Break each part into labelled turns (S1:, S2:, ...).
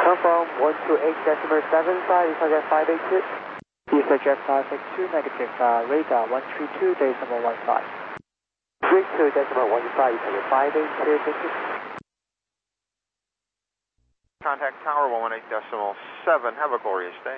S1: Confirm 128.75, is target 582. EasterJet 562, negative, radar 132.15. 32.15, target 582, thank you.
S2: Contact Tower 118.7, have a glorious day.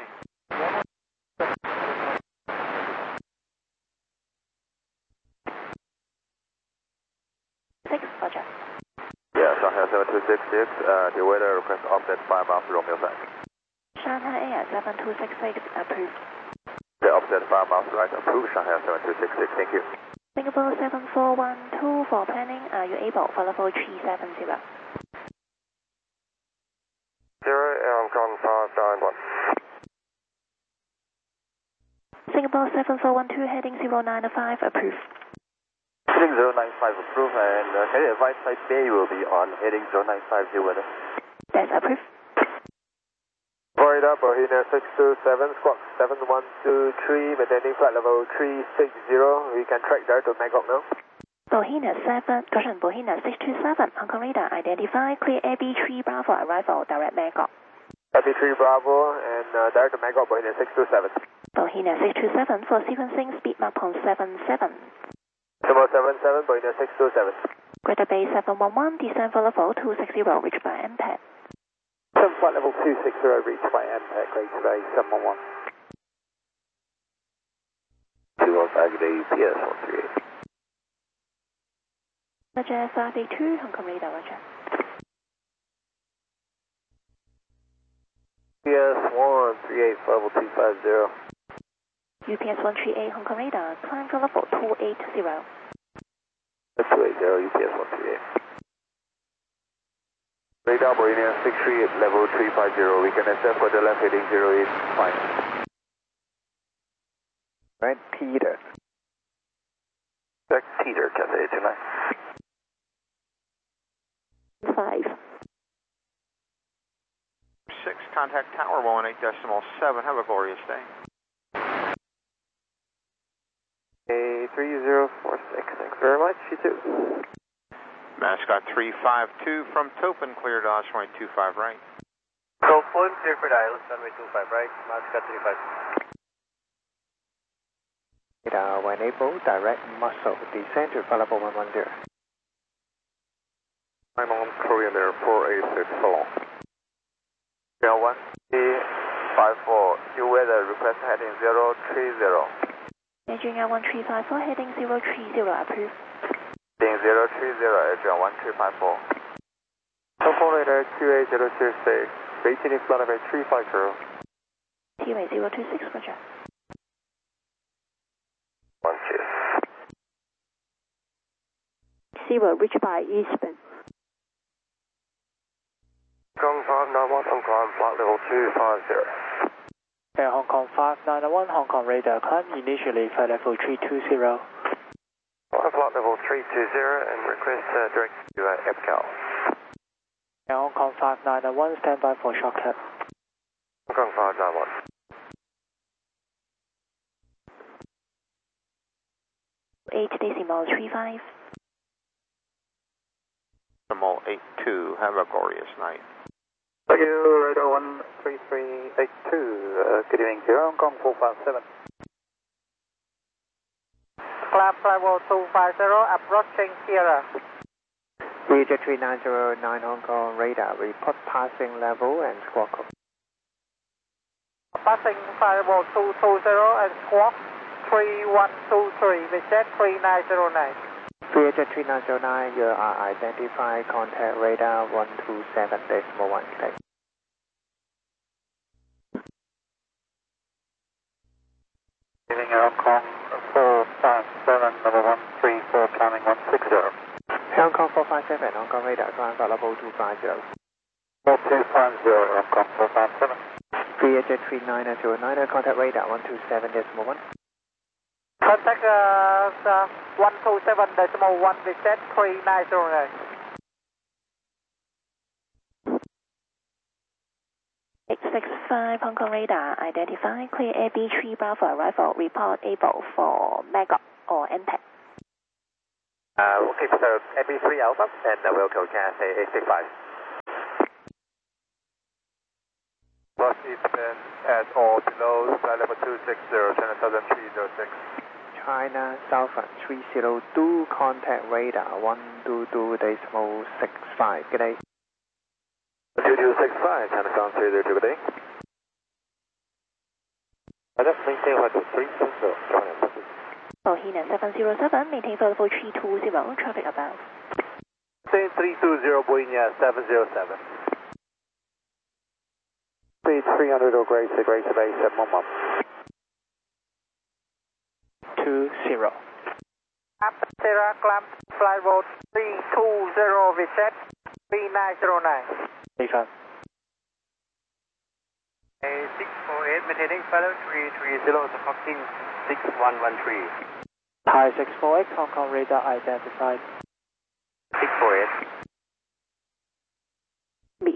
S3: Roger.
S4: Yeah, Shanghai 7266, the weather request offset 5 miles Romeo 5.
S3: Shanghai Air 7266 approved.
S4: The offset 5 miles right approved, Shanghai 7266, thank you.
S3: Singapore 7412 for planning, are you able for level 370?
S4: 0, Hong Kong 591.
S3: Singapore 7412 heading 095 approved.
S4: Heading 095 approved, and can you advise Flight Bay will be on heading 095 due weather?
S3: That's approved.
S4: Florida, Bohemia 627, squawk 7123, maintaining flight level 360. We can track there to Bangkok now.
S3: Bohemia 627, Hong Kong radar identify, clear AB3 Bravo arrival, direct Bangkok.
S4: AB3 Bravo and direct to Bangkok, Bohemia 627.
S3: Bohemia 627 for sequencing, speed Mach 77.
S4: 7777, Bohemia 627.
S3: Greater Bay 711, descend for level 260, reached by MPAD.
S1: Flight level 260, reached by MPAD, Greater Bay 711.
S4: 215 PS 138.
S3: Roger 582, Hong Kong radar, roger.
S4: PS 138, level 250.
S3: UPS 138, Hong Kong radar, climb for level 280.
S4: 280, UPS 138. Radar Bohemia 638, level 350, we can accept for the left heading 085.
S1: Right, Peter.
S4: Jack Peter, Cathay 29.
S3: 5.
S2: 6, contact Tower 118.7, have a glorious day.
S1: A3046, thanks very much, you too.
S2: Mascot 352 from Topin, clear Dodge runway 25 right.
S4: Topin, clear for Dallas, runway 25 right, Mascot 35.
S1: Radar when able, direct muscle, descend to flight level 110.
S4: I'm on Korean Air 486, follow. Air 154, due weather, request heading 030.
S3: Beijing Air 1354, heading 030, approved.
S4: Heading 030, Adrian 1354.
S1: Telephone radar QA026, maintaining flight level 350.
S3: TWA 026, roger.
S4: 12.
S3: Zero, reached by Eastbourne.
S4: Hong Kong 591, Hong Kong, flight level 250.
S1: Air Hong Kong 591, Hong Kong radar, climb initially flight level 320.
S4: Flight level 320 and request direct to EPCAL.
S1: Air Hong Kong 591, stand by for shock cap.
S4: Hong Kong 591.
S3: 8.35.
S2: Decimal 82, have a glorious night.
S4: Thank you, radar 13382, good evening to Hong Kong 457.
S1: Climb level 250, approaching Sierra. Learjet 3909 Hong Kong radar, report passing level and squawk.
S5: Passing level 220 and squawk 3123, Vietjet 3909.
S1: Learjet 3909, you are identified, contact radar 127.1, thanks.
S4: Evening Hong Kong 457, level 134, climbing 160.
S1: Hong Kong 457, Hong Kong radar, climb for level 250.
S4: 4250, Hong Kong 457.
S1: Learjet 3909, contact radar 127.1.
S5: Contact 127.1, Vietjet 3909.
S3: 865 Hong Kong radar, identify, clear AB3 Bravo arrival, report able for Bangkok or MPAD.
S4: Okay, so AB3 Alpha and welcome Cathay 865. Eastern at or below flight level 260, China Southern 306.
S1: China Southern 302, contact radar 122.65. Good day.
S4: 2265, China Southern 302, good day. Maintain flight level 320, China.
S3: Bohina 707, maintain flight level 320, traffic above.
S4: Maintain 320, Bohina 707. Speed 300 or greater base 711.
S1: 20.
S5: Sierra climb flight road 320 VZ 3909.
S1: Refund.
S4: 648, maintaining flight level 330, approaching 6113.
S1: Thai 648, Hong Kong radar identified.
S4: 648.
S3: B.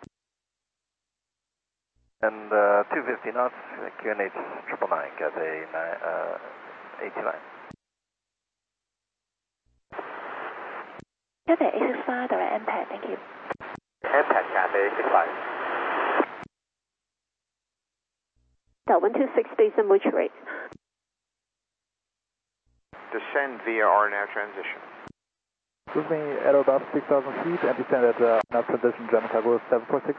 S6: And 250 knots, QNH 999, Cathay 89.
S3: Cathay 865, direct impact, thank you.
S4: Impact Cathay 865.
S3: Darwin 26 station mortuary.
S2: Descend via RNAV transition.
S7: With me at about 6,000 feet and descend at RNAV transition, German cargo 746.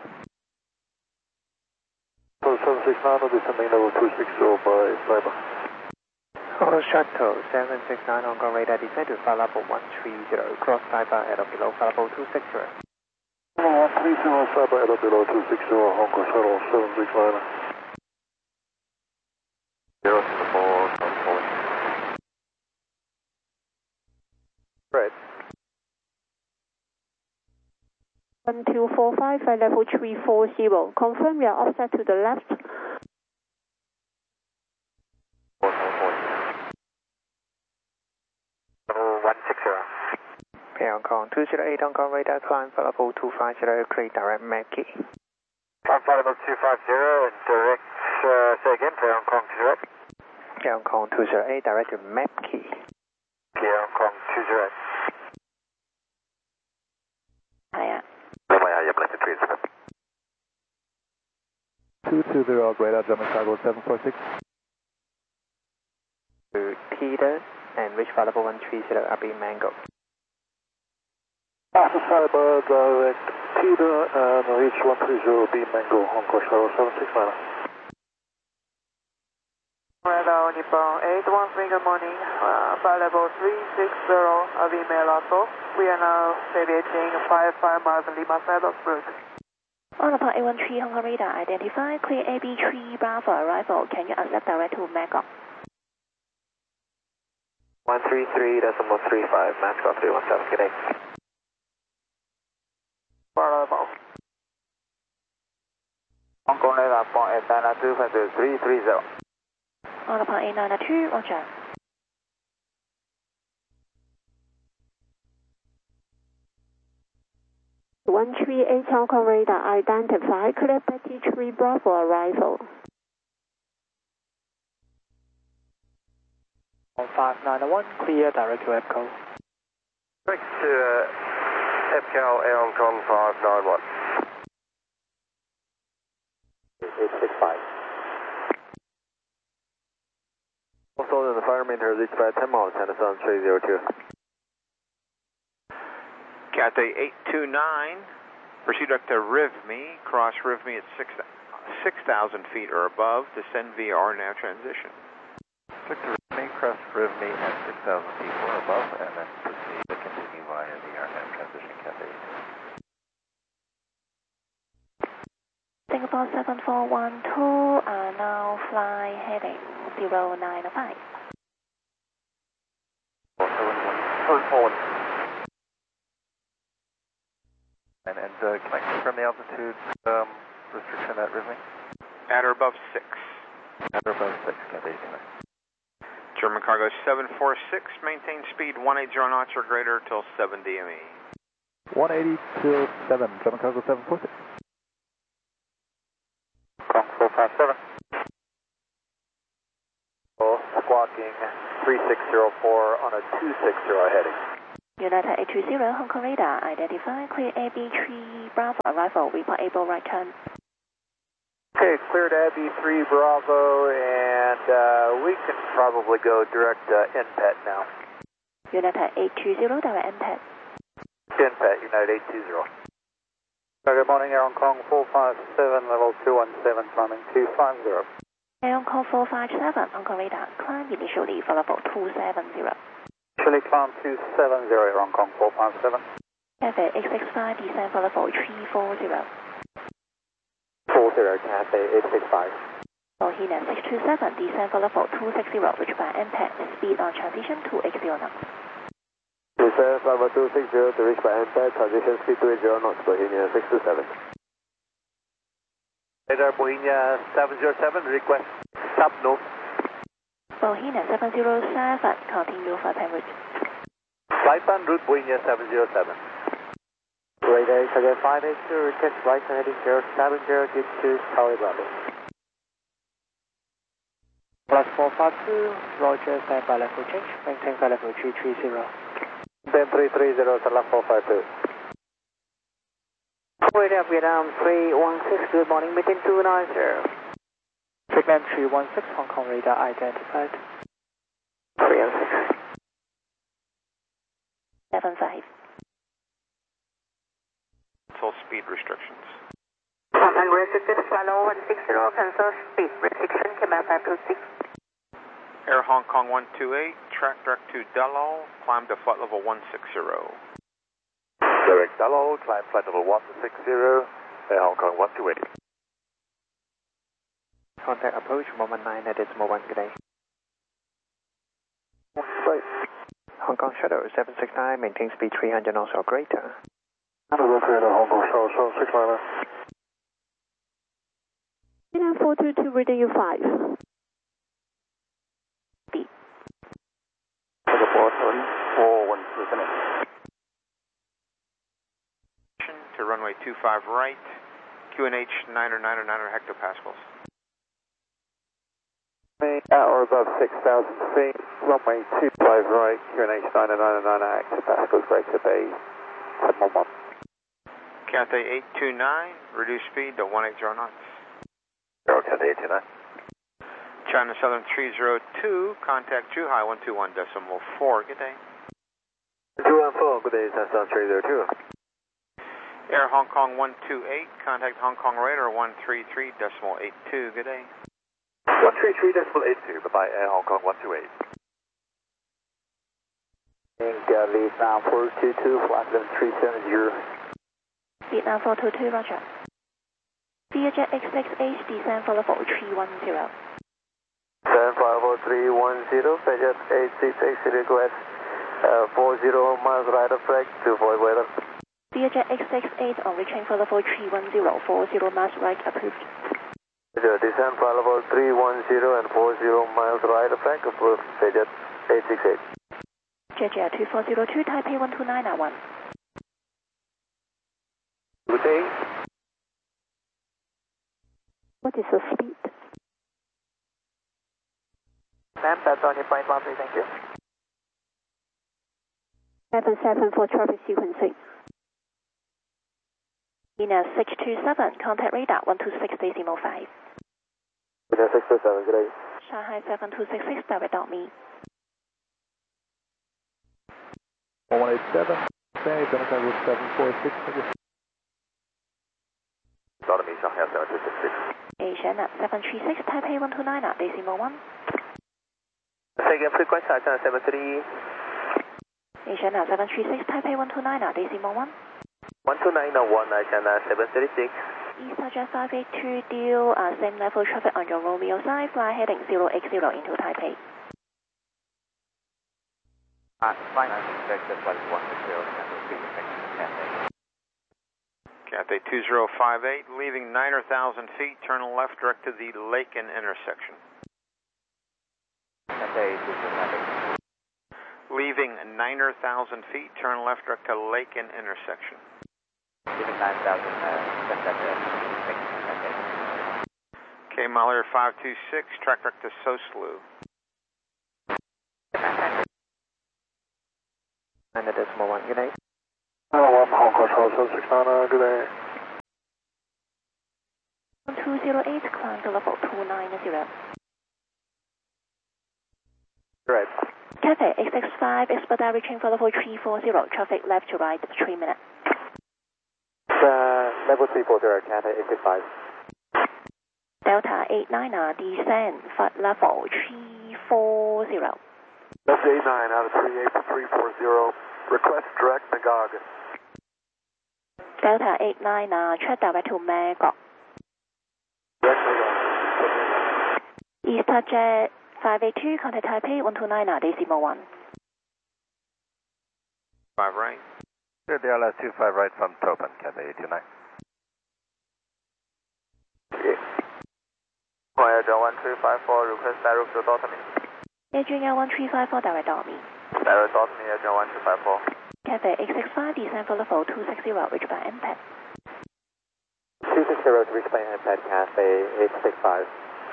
S4: 769, descending level 260 by Cyber.
S1: All shuttle 769 Hong Kong radar descend to flight level 130, cross Cyber at or below flight level 260.
S4: 130 Cyber at or below 260, Hong Kong shuttle 769. 0 to the 4, controlling. Right.
S3: 1245, flight level 340, confirm we are offset to the left.
S4: 160.
S1: Hong Kong 208 Hong Kong radar climb flight level 250, clear direct Mackie.
S4: Climb flight level 250, direct, say again, Hong Kong 208.
S1: Hong Kong 208, direct to Mackie.
S4: Hong Kong 208.
S3: Hiya.
S7: 220 radar, German cargo 746.
S1: To Peter and reach flight level 130, up in Mango.
S4: After Cyber, direct Peter and reach 130 B Mango, Hong Kong shuttle 769.
S5: Radar Nippon 813, good morning. Flight level 360, Avime Lasso. We are now deviating 55 miles in Lima side of route.
S3: On apart A13 Hong Kong radar identify, clear AB3 Bravo arrival. Can you accept direct to Magog?
S4: 133.35, Mascot 317, good day.
S5: Bravo.
S4: Hong Kong radar point at 992.330.
S3: On apart A92, roger. One 38 Hong Kong radar identify, clear Betty 3 Bravo arrival.
S1: 1591, clear direct to EPCO.
S4: Direct to EPCO Air Hong Kong 591. 865. Also in the fire meter reached by 10 miles, China Southern 302.
S2: Cathay 829, proceed direct to RIVME, cross RIVME at 6,000 feet or above, descend via RNAV transition.
S6: Click to RIVME, cross RIVME at 6,000 feet or above, and then proceed to continue via the RNAV transition, Cathay 829.
S3: Singapore 7412, now fly heading 095.
S4: 471.
S6: And can I confirm the altitude restriction at RIVME?
S2: At or above 6.
S6: At or above 6, Cathay 829.
S2: German cargo 746, maintain speed 180 knots or greater till 7 DME.
S7: 180 till 7, German cargo 746.
S4: Kong 457. Squawking 3604 on a 260 heading.
S3: United 820 Hong Kong radar identify, clear AB3 Bravo arrival, report able right turn.
S4: Okay, cleared Abbey 3 Bravo, and we can probably go direct NPET now.
S3: United 820, direct NPET.
S4: NPET, United 820.
S7: Good morning, Air Hong Kong 457, level 217, climbing 250.
S3: Air Hong Kong 457, Hong Kong radar, climb initially for level 270.
S7: Initially climb 270, Air Hong Kong 457.
S3: Cathay 865, descend for level 340.
S4: 40, Cathay 865.
S3: Bohina 627, descend for level 260, reach by NPET, speed on transition 280 knots.
S4: Descend level 260 to reach by NPET, transition speed 280 knots, Bohemia 627. Radar Bohemia 707, request stop no.
S3: Bohina 707, continue for en route.
S4: Flight en route Bohemia 707. Radar Target 582, request flight heading 070, get to Tower Bravo.
S1: Plus 452, Roger, stand by level change, maintain by level 330.
S4: Then 330, select 452.
S5: Radar Vietnam 316, good morning, meeting 290.
S1: Segment 316, Hong Kong radar identified.
S5: 316.
S3: 75.
S2: Cancel speed restrictions.
S5: Contact restricted, flight level 160, cancel speed restriction, Command 526.
S2: Air Hong Kong 128, track direct to Delo, climb to flight level 160.
S4: Direct Delo, climb flight level 160, Air Hong Kong 128.
S1: Contact approach 119 at decimal 1, good day.
S4: Right.
S1: Hong Kong Shuttle 769, maintain speed 300 knots or greater.
S4: Hong Kong Shuttle 769.
S3: 422, reading you 5.
S2: To runway 25 right, QNH 909 hectopascals.
S4: At or above 6,000 feet, runway 25 right, QNH 909 hectopascals, great to bay, 711.
S2: Cathay 829, reduce speed to 180 knots.
S4: Cathay 829.
S2: China Southern 302, contact Zhuhai 121.4, good day.
S4: 214, good day, China Southern 302.
S2: Air Hong Kong 128, contact Hong Kong radar 133.82, good day.
S4: 133.82, bye-bye, Air Hong Kong 128. Vietnam 422, flight 370.
S3: Vietnam 422, roger. Vietjet X68, descend for level 310.
S4: Descend for level 310, Vietjet 868, request 40 miles right of track to avoid weather.
S3: Vietjet X68 on reaching for level 310, 40 miles right approved.
S4: Descend for level 310 and 40 miles right of track approved, Vietjet 868.
S3: JJ 2402, Taipei 129.1.
S4: Good day.
S3: What is the speed?
S5: Ma'am, that's on your point, Bombay, thank you.
S3: 77 for traffic sequencing. Ina 627, contact radar 126.5.
S4: 627, good day.
S3: Shanghai 7266, direct on me.
S7: 1187, okay, Democrat Route 746.
S4: Got me, Shanghai 7266.
S3: Asian 736, Taipei 129, decimal 1.
S4: Say again, frequency, China 73.
S3: Asian 736, Taipei 129, decimal 1.
S4: 12901, China 736.
S3: East Jet 582, deal same level traffic on your Romeo side, fly heading 080 into Taipei.
S6: Fine, I expect that flight 160,
S2: Cathay 2058, leaving 9,000 feet, turn left direct to the Laken intersection.
S6: Cathay 258.
S2: Leaving 9,000 feet, turn left direct to Laken intersection.
S6: Leaving 9,000, Cathay.
S2: K Mahler 526, track direct to Soslu.
S1: 9 at decimal 1, good day.
S4: Hello, Hong Kong Shuttle 769, good day.
S3: 208, climb to level 290.
S4: Right.
S3: Cathay 865, expedite reaching for level 340, traffic left to right, 3 minutes.
S4: Level 340, Cathay 865.
S3: Delta 89, descend, flight level 340.
S4: Delta 89 out of 340, request direct Magog.
S3: Delta 89, check direct to Magog.
S4: Direct Magog.
S3: EasterJet 582, contact Taipei 129.1.
S2: 5 right.
S6: Clear DLS 25 right from Topin, Cathay 829.
S4: Air 1354, request direct to Dortmund.
S3: Adrian 1354, direct me.
S4: Direct Dortmund, Air 1354.
S3: Cathay 865, descend for level 260, reach by MPAD.
S4: 260 to reach by MPAD, Cathay 865.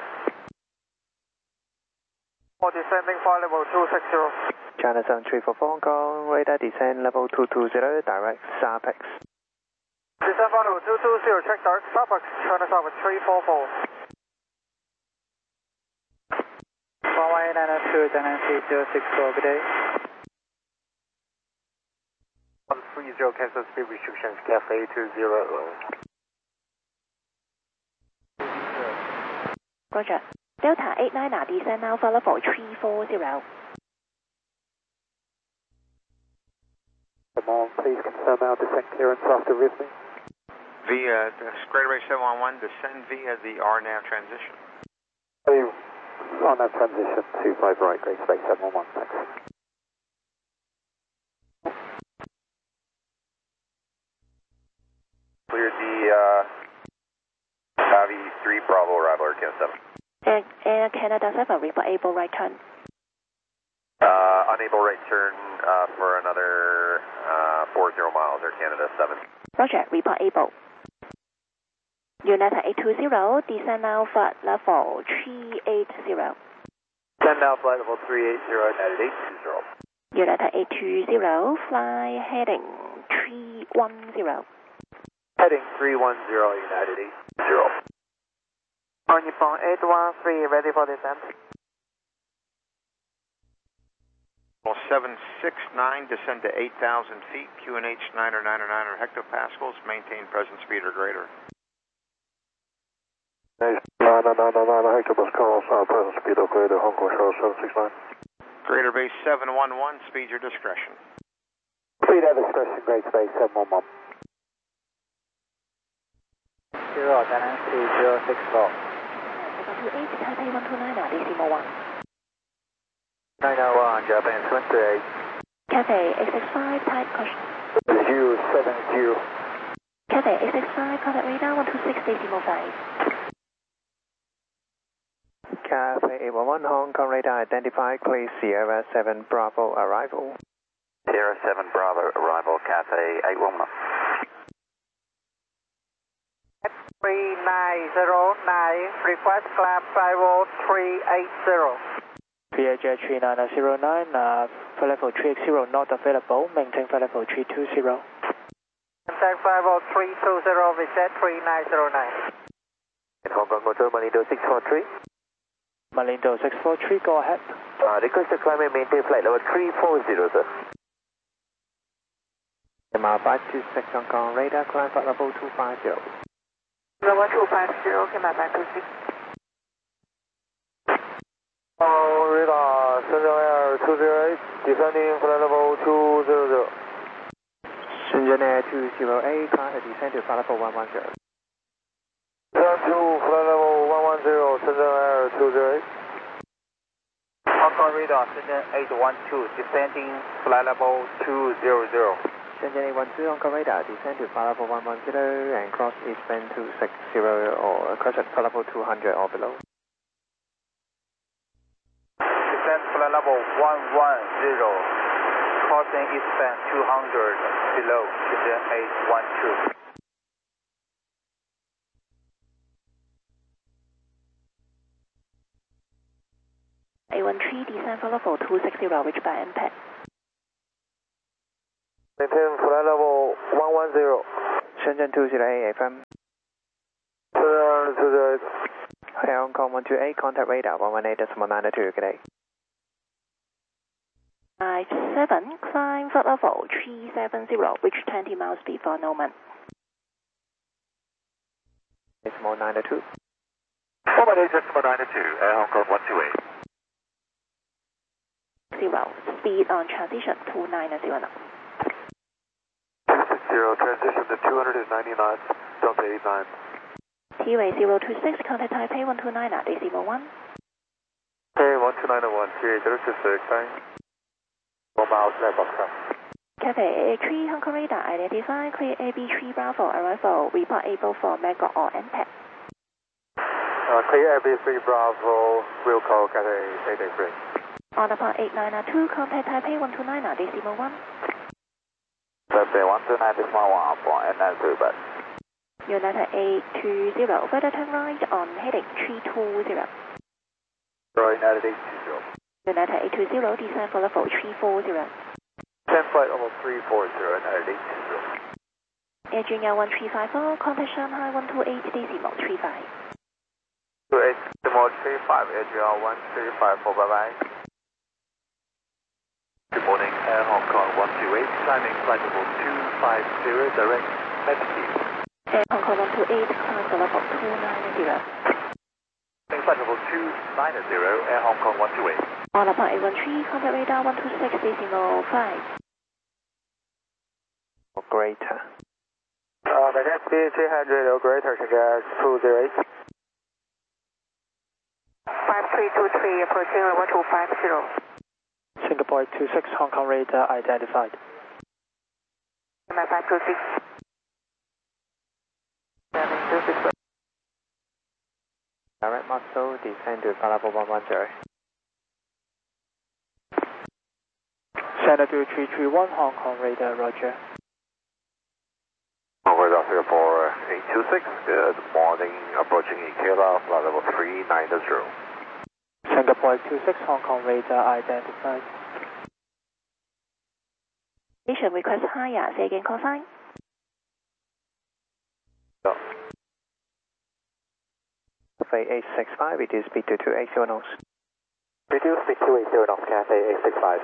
S4: Descending for level 260.
S1: China 7344 Hong Kong, radar descend level 220, direct SAPEX.
S4: Descend for level 220, check direct SAPEX, China 7344. 11892, Dynasty 064, good day. 130, cancel speed restrictions, Cathay 20.
S3: Roger. Delta 89, descend now for level 340.
S4: Come on, please confirm our descent clearance after RIVME.
S2: Via Greater Bay 711, descend via the RNAV transition.
S4: On that transition, 25 right, Greater Bay 711, thanks. Cleared the Avi 3 Bravo arrival, Air Canada 7.
S3: Air Canada 7, report able right turn.
S4: Unable right turn for another 40 miles, Air Canada 7.
S3: Roger, report able. United 820, descend now flight level 380.
S4: Descend now flight level 380, United 820.
S3: United 820, fly heading 310.
S4: Heading 310, United 820. On Nippon 813, ready for descent.
S2: 769, descend to 8,000 feet, QNH 999 hectopascals, maintain present speed or greater.
S4: 999 hectopascals, present speed or greater, Hong Kong Shell 769.
S2: Greater Bay 711, speed your discretion.
S4: Speed at discretion, Greater Bay 711. 0, Dynasty 064.
S3: 28, Taipei 129, decimal 1.
S4: 901, Japan 28.
S3: Cathay 865, type caution.
S4: 070.
S3: Cathay 865, contact radar 126, decimal 5.
S1: Cathay 811 Hong Kong, radar identified, clear Sierra 7 Bravo arrival.
S4: Sierra 7 Bravo arrival, Cathay 811. 3909, request climb Bravo 380.
S7: PAJ 3909, flight level 380 not available, maintain flight level 320.
S4: Contact Bravo 320, visit 3909. In Hong Kong, control Malindo 643.
S7: Malindo 643, go ahead.
S4: Request to climb and maintain flight level 340, sir.
S1: Mile 526 Hong Kong, radar climb flight level 250.
S5: Level 250, climb 526.
S4: Radar, Shenzhen Air 208, descending flight level 200.
S1: Shenzhen Air 208, climb and descend to flight level 110.
S4: Descend to flight level 110, Shenzhen Air 208. Hong Kong radar, Shenzhen 812, descending flight level 200.
S1: Shenzhen 812 Hong Kong, radar descend to flight level 110 and cross eastbound 260 or cross at flight level 200 or below.
S4: Descend flight level 110, crossing eastbound 200 below, Shenzhen 812.
S3: A13, descend for level 260, reach by MPAD.
S4: Maintain flight level 110.
S1: Shenzhen 208 FM.
S4: Shenzhen 208.
S1: Hi, Hong Kong 128, contact radar 118.902, good day.
S3: 57, climb flight level 370, reach 20 miles before Norman.
S1: Decimal 902.
S6: 118.902, Hong Kong 128.
S3: 0, speed on transition 290 knots.
S6: 260, transition to 290 knots, Delta 89.
S3: T-Way 026, contact Taipei 129 at decimal 1.
S6: Hey, 12901, T-Way 026, fine. 1 miles left of track.
S3: Cathay A3, Hong Kong radar, identify, clear AB3 Bravo, arrival, report able for MEGO or MPEG.
S6: Clear AB3 Bravo, will call Cathay 883.
S3: On apart 8902, contact Taipei 129 at decimal 1.
S6: Taipei 129 decimal 1 for N92, but.
S3: United 820, further turn right on heading 320.
S6: United 820.
S3: United 820, descend for level 340.
S6: 10 flight almost 340, United 820.
S3: Air Junior 1354, contact Shanghai 128 decimal 35.
S6: 28 decimal 35, Air Junior 1354, bye bye. Good morning, Air Hong Kong 128, climbing flight level 250, direct Mexico.
S3: Air Hong Kong 128, climb for level 290.
S6: Flight level 290, Air Hong Kong 128.
S3: On apart 813, contact radar 126 decimal 5.
S1: Greater.
S4: Maintain speed 300 or greater, Shanghai 208.
S5: 5323, approaching 1250.
S7: Singapore 26, Hong Kong radar identified.
S5: 526.
S4: Landing 260.
S1: Direct muscle, descend to level 110.
S7: Senator 331, Hong Kong radar, roger.
S6: Radar Singapore 826, good morning, approaching Ikela, flight level 390.
S7: Singapore 26, Hong Kong radar identified.
S3: Station request higher, say again call sign.
S1: Cathay 865, reduce speed to 280 knots.
S6: Reduce speed to 280 knots, Cathay 865.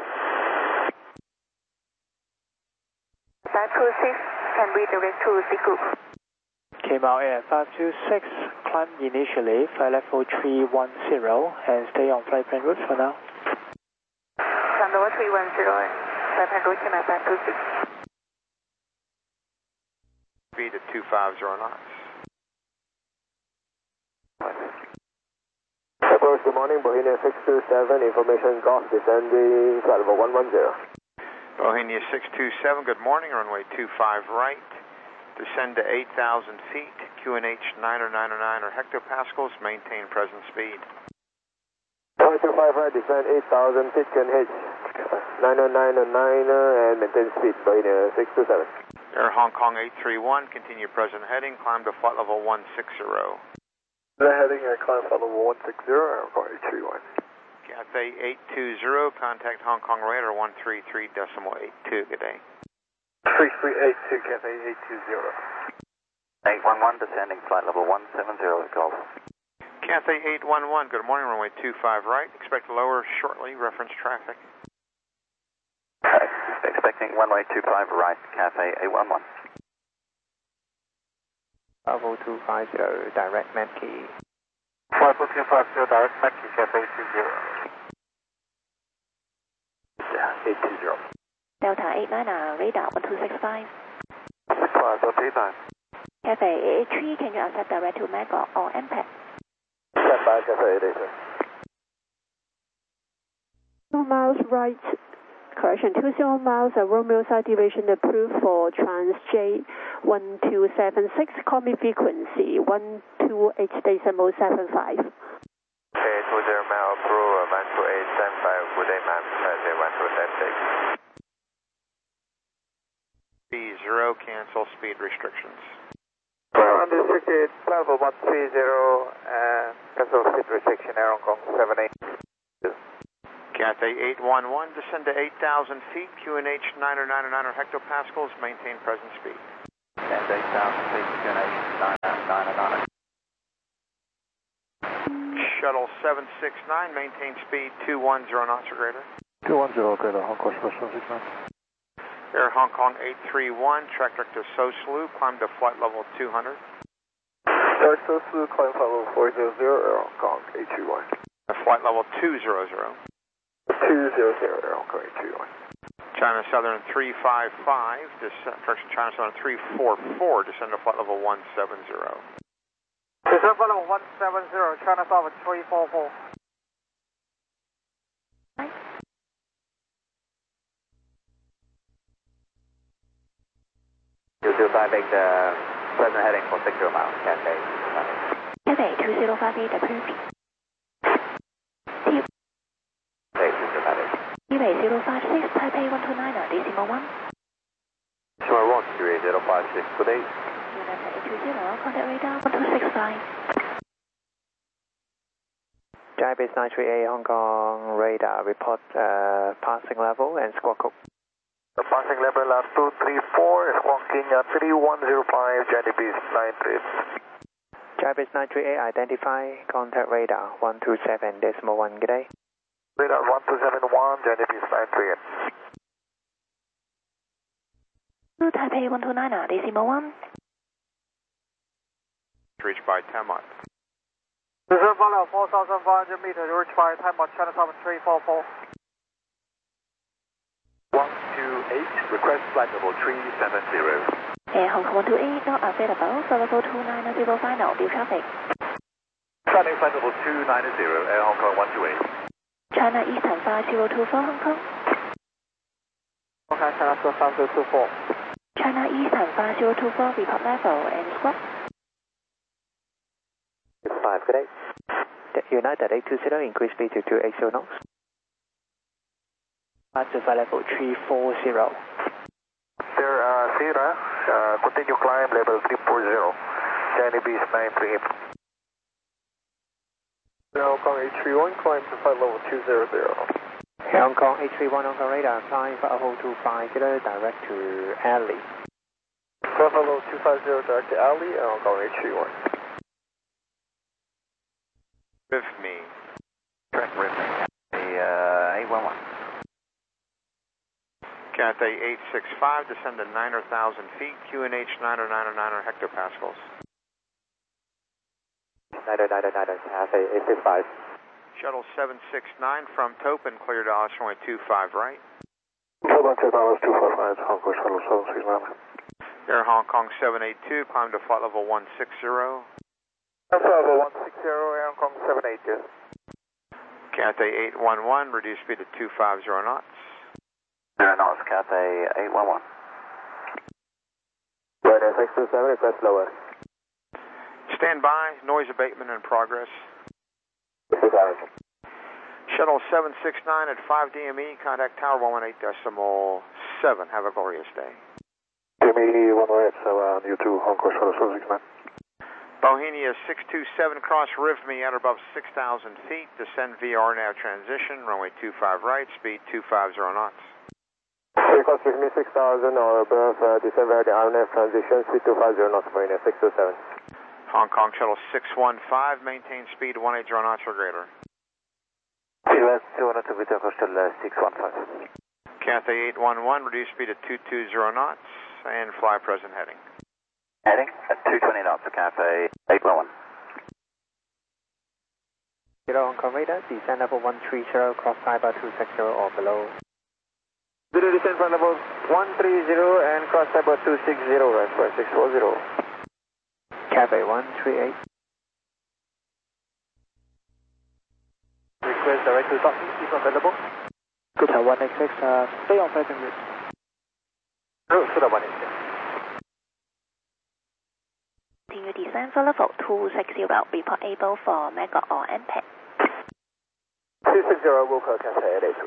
S5: 526, can redirect to C group.
S7: Came out Air 526, climb initially, flight level 310, and stay on flight plan route for now.
S5: Climb level 310, flight plan route, came out 526.
S2: Speed at 250 knots.
S4: Approach, good morning, Bohemia 627, information golf descending flight level 110.
S2: Bohemia 627, good morning, runway 25 right. Descend to 8,000 feet, QNH 9099 or hectopascals, maintain present speed.
S4: 25 right, descend 8,000 feet, QNH 9099 and maintain speed, Bohemia 627.
S2: Air Hong Kong 831, continue present heading, climb to flight level 160.
S6: Heading at climb flight level 160, Air Hong Kong 831.
S2: Cathay 820, contact Hong Kong radar 133.82, good day.
S6: 3382, Cathay 820. 811, descending flight level 170, Golf.
S2: Cathay 811, good morning, runway 25 right. Expect lower shortly, reference traffic.
S6: Expecting runway 25 right, Cathay 811.
S1: Level 250, direct Medkey.
S6: Flight level 250, direct Medkey, Cathay 820. Yeah, 820.
S3: Delta 89, radar 1265.
S6: 65, Delta 89.
S3: Cathay A3, can you accept direct to MEGO or MPEG?
S6: Stand by, Cathay 883.
S8: 2 miles right, correction, 20 miles, Romeo side deviation approved for Trans J1276, call me frequency 128.75.
S6: Okay, 20 mile approved, 128.75, good day, ma'am, Cathay 128.6.
S2: B0, cancel speed restrictions.
S4: Unrestricted, level 130, cancel speed restriction, Air Hong Kong 78.
S2: Cathay 811, descend to 8,000 feet, QNH 9099 or hectopascals, maintain present speed.
S6: And 8,000 feet, QNH 9099.
S2: Shuttle 769, maintain speed 210 knots or greater.
S6: 210 greater, Hong Kong Shuttle 769.
S2: Air Hong Kong 831, track direct to Sosulu, climb to flight level 200.
S4: Start Sosulu, climb flight level 400, Air Hong Kong 831.
S2: Flight level 200.
S4: 200, Air Hong Kong 831.
S2: China Southern 355, correction, China Southern 344, descend to flight level 170.
S5: Descend flight level 170, China Southern 344.
S4: U258, present heading for 60 miles, Cathay.
S3: Cathay 2058 approved. Taipei 056, Taipei 129, decimal 1.
S4: Sure, 13056, good day.
S3: United 820, contact radar 1265.
S1: Skybase 938 Hong Kong radar, report passing level and squawk code.
S4: Passing level 234, squawking 3105, JDB's 93.
S1: Skybase 938, identify, contact radar 127 decimal 1, good day.
S4: Radar 1271, JDB's 93.
S3: Taipei 129, decimal 1.
S2: Reached by Tamot.
S5: Descend flight level 4,500 meters, reached by Tamot, China Southern 344.
S6: 128, request flight level 370.
S3: Air Hong Kong 128, not available, flight level 290 final, view traffic.
S6: Starting flight level 290, Air Hong Kong 128.
S3: China Eastern 5024 Hong Kong.
S5: Okay, China Southern 5024.
S3: China Eastern 5024, report level and squawk.
S1: 5, good day. United 820, increase speed to 280 knots.
S7: To flight level 340.
S4: Sierra, continue climb level 340, JDB's 93. Hong Kong 831, climb to flight level 200.
S1: Hong Kong 831 Hong Kong radar, climb for level 250, direct to alley.
S4: Flight level 250, direct to alley, Hong Kong 831.
S2: With me.
S6: Track ripping. 811.
S2: Cathay 865, descend to 9,000 feet, QNH 90909 hectopascals.
S4: 90909, Cathay 865.
S2: Shuttle 769 from Topin, clear to Dallas runway 25 right.
S4: Topin to Dallas 255, Hong Kong Shuttle 769.
S2: Air Hong Kong 782, climb to flight level 160.
S4: Flight level 160, Air Hong Kong 782.
S2: Cathay 811, reduce speed to 250 knots.
S4: 0 knots, Cathay 811. Right, 627, request lower.
S2: Stand by, noise abatement in progress.
S4: 627.
S2: Shuttle 769 at 5 DME, contact tower 118.7. Have a glorious day.
S4: DME 118, so U2 Hong Kong Shuttle 769.
S2: Bohemia 627, cross RIVME at or above 6,000 feet, descend VR nav transition, runway 25 right, speed 250 knots.
S4: Cross RIVME 6,000 or above, descend via the RNAV transition, speed 250 knots, Bohemia 627.
S2: Hong Kong Shuttle 615, maintain speed 180 knots or greater.
S4: US 200 to Victor Coastal 615.
S2: Cathay 811, reduce speed to 220 knots and fly present heading.
S4: Heading at 220 knots to Cathay 811.
S1: Hong Kong radar, descend level 130, cross Taiba 260 or below.
S4: Zero descend from level 130 and cross Taiba 260, right for 640.
S1: Cathay 138.
S4: Request direct to top, is available.
S7: Delta 186, stay on present route.
S4: Route to the 186.
S3: Continue descend for level 260, report able for MEGA or MPEG.
S4: 260, will call Cathay at 83.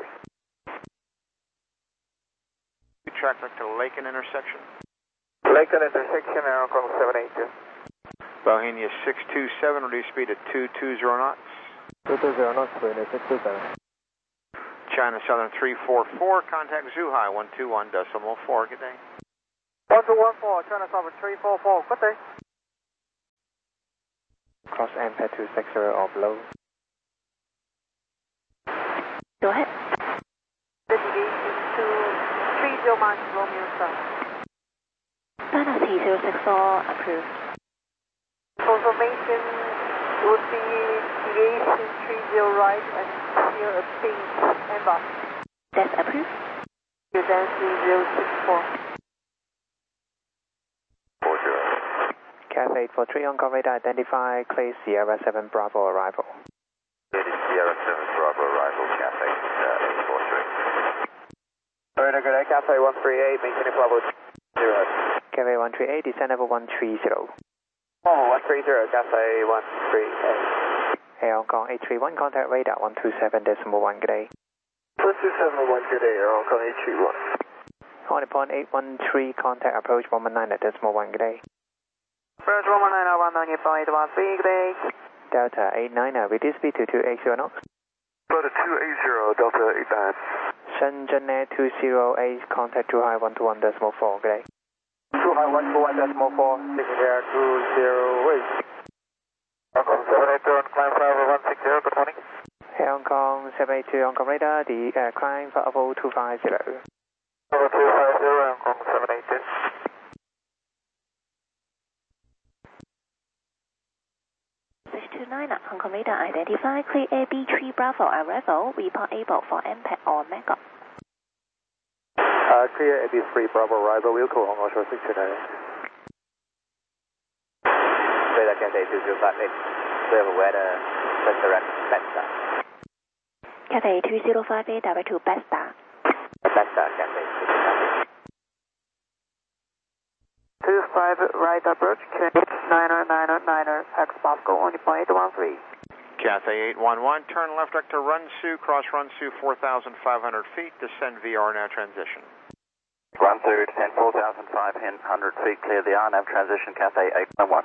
S2: Track to Laken intersection.
S4: Laken intersection, Air Hong Kong 782.
S2: Bohemia 627, reduce speed to 220 knots.
S4: 220 knots, Bohemia 627.
S2: China Southern 344, contact Zhuhai 121.4. Good day.
S5: 1214, China Southern 344, good day.
S1: Cross MPEG 260 or below.
S5: deviation to 30 miles Romeo South.
S3: Data T064 approved.
S5: Confirmation would be deviation 30 right and clear a ping Emma.
S3: That's approved.
S5: Density 064.
S1: 40. Cathay 843 Hong Kong radar identify, clear Sierra 7 Bravo arrival.
S6: Sierra 7 Bravo arrival, Cathay 843.
S4: Very good, Cathay 138, maintaining level 0.
S1: Cathay 138, descend level 130.
S4: Oh, 130, Cathay 138.
S1: Hey Hong Kong 831, contact radar 127.1, good day.
S4: 127.1, good day, Hong Kong 831.
S1: On point 813, contact approach 119.1, good day.
S5: Approach 119, 118.13, good day.
S1: Delta 89, reduce speed to 280 knots.
S4: Delta 280, Delta 89.
S1: Shenzhen Air 208, contact 2 high 121.4, good day.
S4: 2 high 121.4, taking air 208. Hong Kong 782, climb flyover 160, good morning.
S1: Hey Hong Kong 782, Hong Kong radar, the climb for level 250.
S4: Level 250, Hong Kong 782.
S3: 629 Hong Kong radar identify, clear AB3 Bravo arrival, report able for MPEG or MEGA.
S4: Clear AB3 Bravo arrival, we'll call Hong Kong short 629. Radar Cathay 2058, clear over weather, direct Besta.
S3: Cathay 2058 direct to Besta.
S4: Besta, Cathay
S5: 25 right approach, QNH 999er, X Moscow, only point 813.
S2: Cathay 811, turn left direct to Runsu, cross Runsu 4,500 feet, descend VR now transition.
S6: Runsu, descend 4,500 feet, clear the RNAV transition, Cathay 811.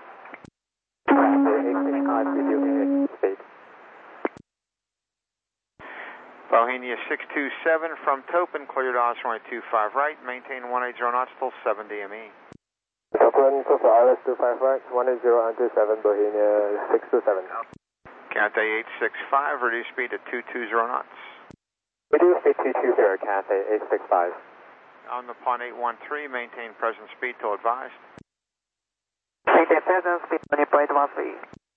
S4: speed.
S2: Bohemia 627 from Topin, cleared Osprey 25 right, maintain 180 knots till 7 DME.
S4: Topin, Costa Isles 25 right, 180 and 27, Bohemia 627.
S2: Cathay 865, reduce speed to 220 knots.
S4: Reduce speed 220, Cathay 865.
S2: On the pond 813, maintain present speed till advised.
S5: Maintain present speed, only point 813.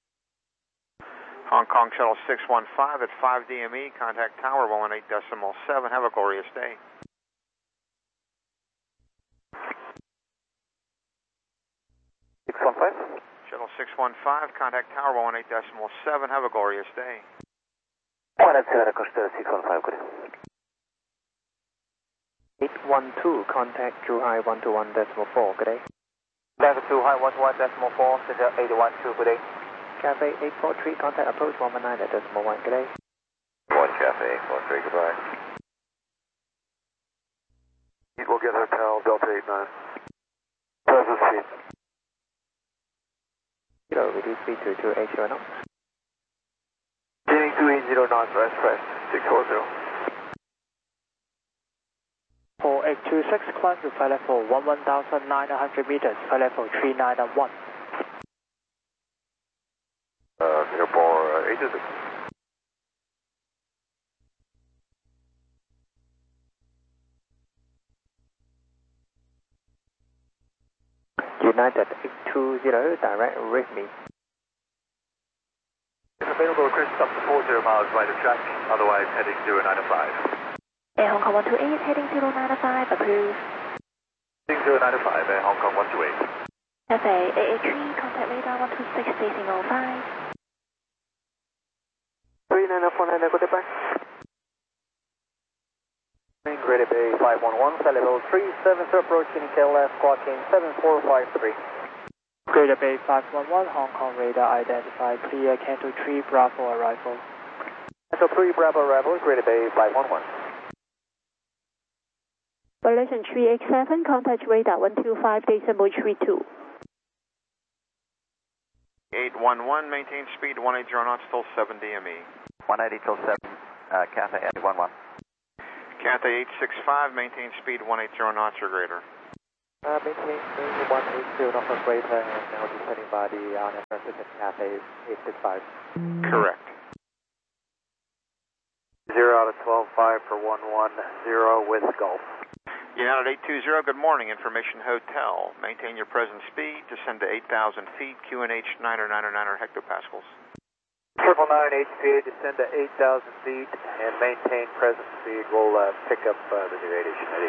S2: Hong Kong Shuttle 615 at 5 DME, contact tower 118.7, have a glorious day. Shuttle 615, contact tower 118.7, have a glorious day.
S1: 812, contact Zhuhai 121.4, good day.
S4: Delta 2 high 121.4, Center 812, good day.
S1: Cathay 843, contact approach 119.1, good day.
S6: 1 Cathay 843, goodbye.
S4: We'll get hotel, Delta 89. Present speed.
S1: Kilo, reduce speed to 280 knots.
S4: Gaining 280 knots, express 640.
S7: 4826, climb to flight level 11,900 meters, flight level 3991.
S6: Singapore 826.
S1: United 820, direct with me.
S4: If available, Chris, up to 40 miles right of track, otherwise heading 095.
S3: Air Hong Kong 128, heading 095, approved.
S4: Heading 095, Air Hong Kong 128.
S3: Cathay 883, contact radar 126, facing 05.
S5: 3949, good day,
S4: Grade Bay 511, flight level 37, approaching KLF, squawking 7453.
S7: Greater Bay 511, Hong Kong radar identified, clear Canto 3 Bravo arrival.
S4: Canto 3 Bravo arrival, Grade Bay 511.
S8: Violation 387, contact radar 125, decimal 32.
S2: 811, maintain speed 180 knots till 7 DME.
S6: 180 till 7, Cathay 811.
S2: Cathay 865, maintain speed 180 knots or greater.
S4: Maintain 180 knots or greater, and now descending by the RNAV transition, Cathay 865.
S2: Correct.
S4: 0 Nevada 12-5 for 110 with Gulf.
S2: United 820, good morning. Information Hotel. Maintain your present speed. Descend to 8,000 feet. QNH 999 hectopascals.
S4: 999 HPA, descend to 8,000 feet and maintain present speed. We'll pick up the new aviation at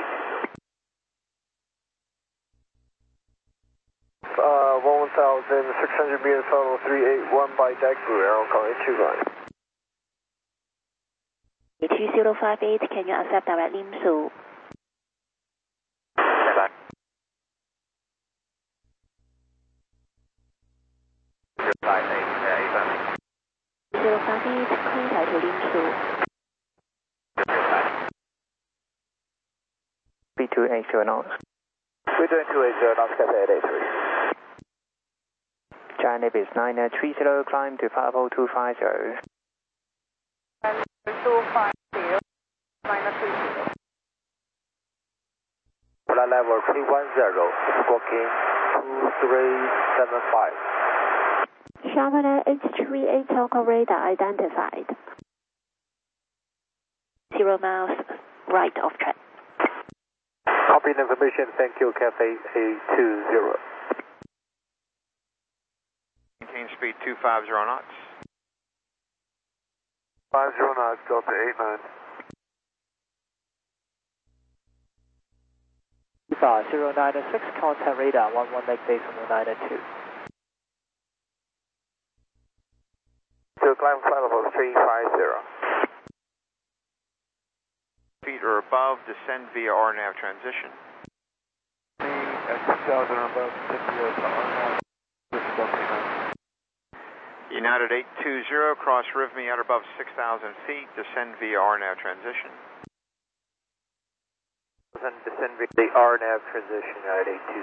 S4: 820. 1,600 meters, total 381 by deck, Blue Arrow, calling 2
S3: 2058, can you accept direct IMSU? 2058, clear 大條IMSU.
S1: B280 knots.
S4: B280 knots, Cathay 883.
S1: China is 930, climb to 50250.
S5: 250, 930.
S4: Flight level 310, squawking 2375.
S8: Sharpener 838 Hong radar identified.
S3: 0 miles right of track.
S4: Copy the information, thank you, Cathay 820.
S2: Maintain speed 250 knots.
S4: 50 knots, Delta 89.
S7: 096, contact radar 11 base 902.
S4: To climb flight level 350.
S2: Feet or above, descend via RNAV transition.
S6: At 6,000 or above, descend via RNAV.
S2: United 820, cross RIVME at above 6,000 feet, descend via RNAV transition.
S4: Descend via the RNAV transition at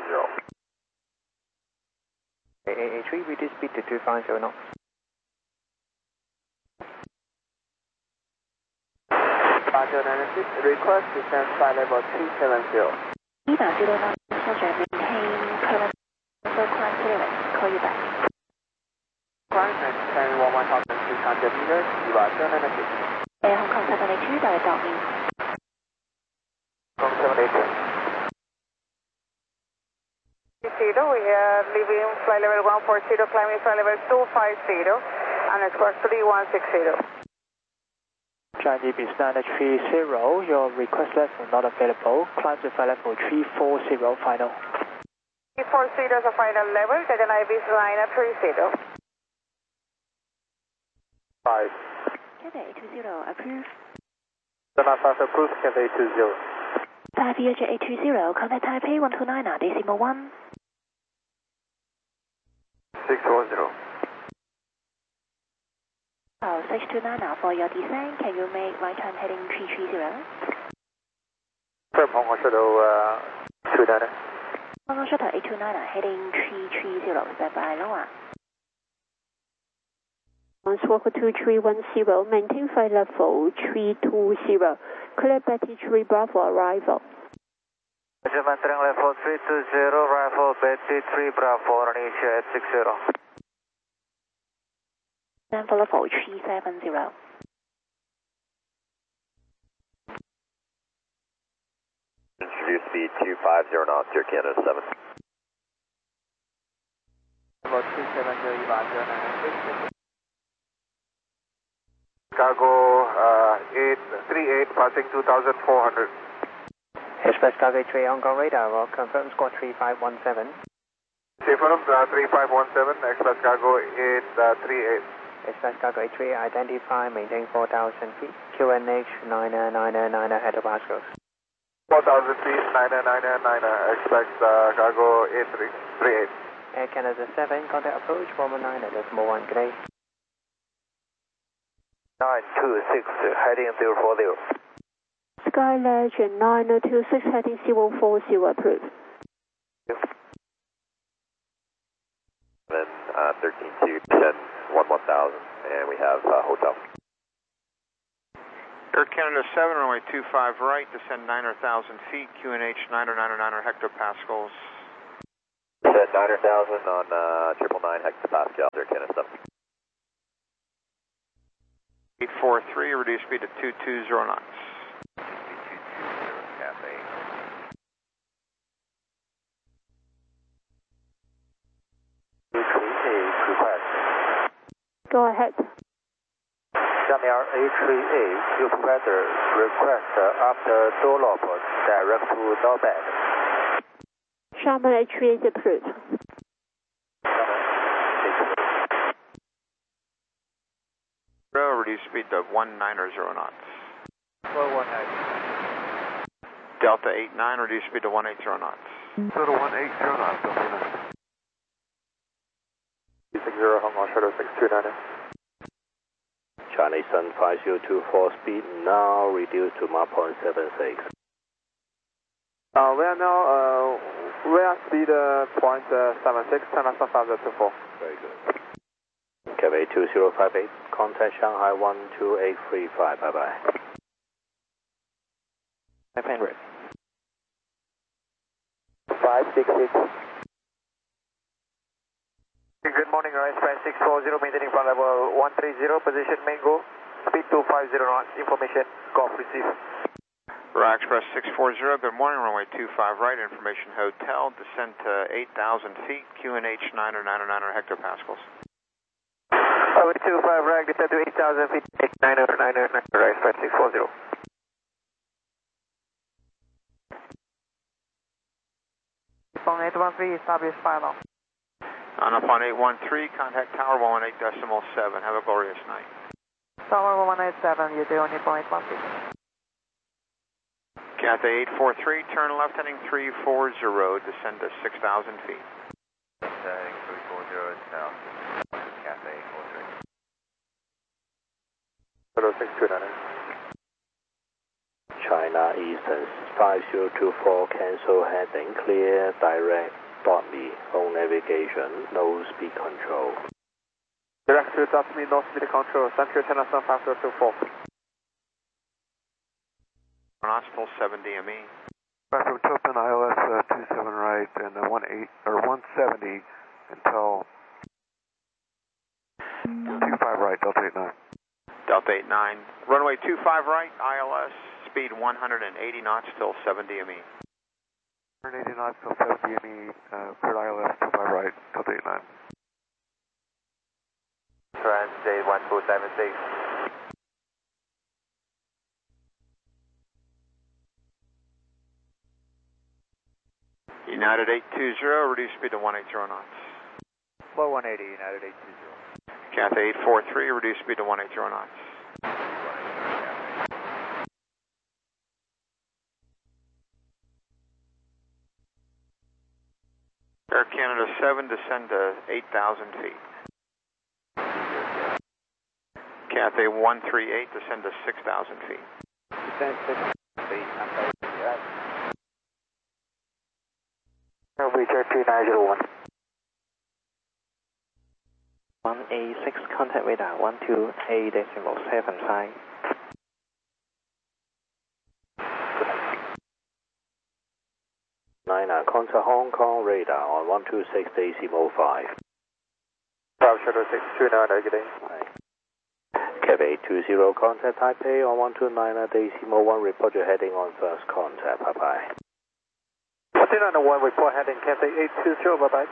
S4: 820.
S1: 883, reduce speed to 250 knots.
S5: 5096, request descend flight level 270.
S3: Eva 09, Sergeant, maintain current climb clearance. Call you back.
S5: Climb and descend 1,300 meters, Eva 096.
S3: Hong Kong 782, direct downwind.
S4: Hong Kong 782.
S5: We are leaving flight level 140, climbing flight level 250, and squawk 3160.
S7: China is 930, your request level not available. Climb to flight level 340 final.
S5: 340 is the final level, China is 930.
S4: 5.
S3: Cathay 820, approved.
S4: China 5 approved, Cathay 820.
S3: 5 EJ 820, contact Taipei 129, decimal 1.
S4: 610.
S3: 629 for your descent, can you make right turn heading 330?
S4: From Hong Kong Shuttle 299.
S3: Hong Kong Shuttle 829, heading 330, stand by lower.
S8: Squawk 2310, maintain flight level 320. Clear Betty 3 Bravo arrival.
S4: Entering level 320, rifle Betty 3 Bravo, Indonesia at 60.
S3: Stand for level 370.
S4: Introduce speed 250 knots, your Canada 7. Level 270, Eva 096. Chicago 838, passing 2,400.
S1: Express Cargo 3 Hong Kong radar, will confirm squawk 3517.
S4: Confirm 3517, Express Cargo 838.
S1: Express Cargo 83, identify, maintain 4,000 feet. QNH 999 hectopascals.
S4: 4,000 feet, 999, Express Cargo 838.
S1: Air Canada 7, contact approach 119 decimal 1, good day.
S4: 926, heading 040.
S8: Sky Legend 9026, heading 040, approved.
S4: Then 13 to descend 1,000, and we have hotel.
S2: Air Canada 7, runway 25 right, descend 9,000 feet, QNH 999 hectopascals.
S4: Descend 9,000 on 999 hectopascal, Air Canada 7.
S2: 843, reduce speed to 220 knots.
S6: 220 Cathay.
S8: Go ahead.
S4: Xiamen A3A, fuel provider, request after door lock, direct to door bed.
S8: Xiamen H3 is approved.
S2: Reduce speed to 190 knots.
S4: Slow 180.
S2: Delta 89, reduce speed to 180 knots.
S6: Total 180 knots, Delta 9.
S4: 60 Hong Kong Shuttle 629.
S9: Chinese Sun 5024, speed now reduced to Mach 0.76.
S5: We are now, we are speed 0.76, China Sun 5024.
S9: Very good. Cathay 2058, contact Shanghai 12835, bye-bye.
S7: 500.
S4: 566. Good morning, Rise 5640, maintaining flight level 130, position main go, speed 250 knots, information, golf receive.
S2: Rock Express 640, good morning, runway 25 right, information hotel, descend to 8,000 feet, QNH 90909 hectopascals.
S4: Runway 25 right, descend to 8,000 feet, 90909, Rise 5640.
S5: Phone 813, establish final.
S2: On up on 813, contact tower 118.7. Have a glorious night.
S5: Tower 187, you do on your point 1
S2: Cathay 843, turn left heading 340, descend to 6,000 feet.
S6: Heading 340 south. Cathay 843.
S4: Hello, 629.
S9: China Eastern 5024, cancel heading, clear direct, .me, on navigation, no speed control.
S5: Direct to .me, no speed control, thank you, China Sun 5024.
S2: Knots till 7 DME.
S6: Back from Topin, ILS 27 right, and 170 until 25 right, Delta 89.
S2: Delta 89, runway 25 right, ILS, speed 180 knots till 7 DME.
S6: 180 knots till 7 DME, cleared ILS 25 right, Delta 89.
S4: Transit 1276.
S2: United 820, reduce speed to 180 knots.
S4: Slow 180, United 820.
S2: Cathay 843, reduce speed to 180 knots. Air Canada 7, descend to 8,000 feet. Cathay 138, descend to 6,000 feet.
S4: Descend 6,000 feet, Reacher 2901.
S7: 186, contact radar 128.75.
S9: Niner, contact Hong Kong radar on 126.5.
S4: Bravo Shuttle 629, good day.
S9: Cathay 20, contact Taipei on 129.1, report your heading on first contact, bye-bye.
S4: 12901, report heading Cathay 820, bye-bye.